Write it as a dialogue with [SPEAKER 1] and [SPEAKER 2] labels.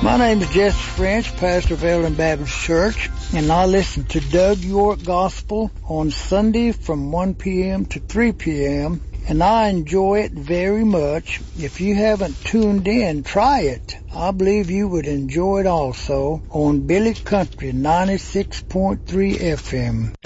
[SPEAKER 1] My name is Jesse French, pastor of Ellen Baptist Church, and I listen to Doug York Gospel on Sunday from 1 p.m. to 3 p.m., and I enjoy it very much. If you haven't tuned in, try it. I believe you would enjoy it also on Billy Country 96.3 FM.